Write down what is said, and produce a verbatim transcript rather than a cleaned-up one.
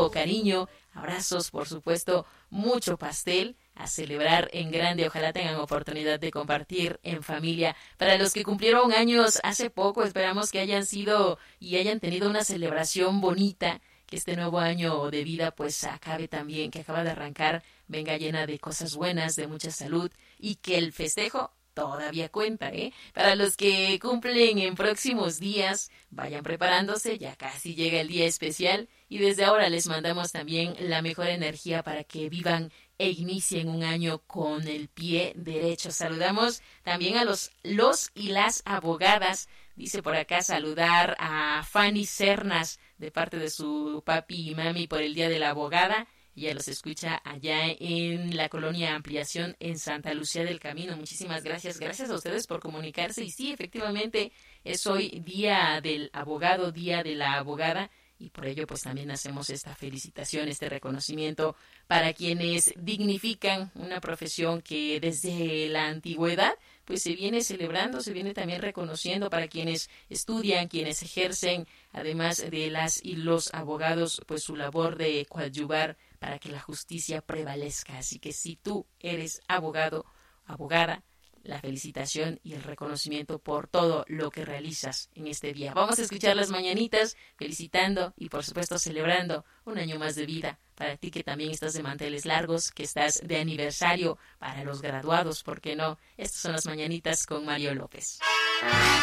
mucho cariño, abrazos, por supuesto, mucho pastel, a celebrar en grande. Ojalá tengan oportunidad de compartir en familia. Para los que cumplieron años hace poco, esperamos que hayan sido y hayan tenido una celebración bonita, que este nuevo año de vida pues acabe también, que acaba de arrancar, venga llena de cosas buenas, de mucha salud, y que el festejo todavía cuenta, ¿eh? Para los que cumplen en próximos días, vayan preparándose, ya casi llega el día especial, y desde ahora les mandamos también la mejor energía para que vivan e inicien un año con el pie derecho. Saludamos también a los, los y las abogadas. Dice por acá saludar a Fanny Cernas de parte de su papi y mami por el Día de la Abogada. Ella los escucha allá en la colonia Ampliación en Santa Lucía del Camino. Muchísimas gracias. Gracias a ustedes por comunicarse. Y sí, efectivamente, es hoy Día del Abogado, Día de la Abogada. Y por ello, pues también hacemos esta felicitación, este reconocimiento para quienes dignifican una profesión que desde la antigüedad pues se viene celebrando, se viene también reconociendo, para quienes estudian, quienes ejercen, además de las y los abogados, pues su labor de coadyuvar para que la justicia prevalezca. Así que si tú eres abogado, abogada, la felicitación y el reconocimiento por todo lo que realizas en este día. Vamos a escuchar las mañanitas felicitando y por supuesto celebrando un año más de vida para ti que también estás de manteles largos, que estás de aniversario, para los graduados, ¿por qué no? Estas son las mañanitas con Mario López.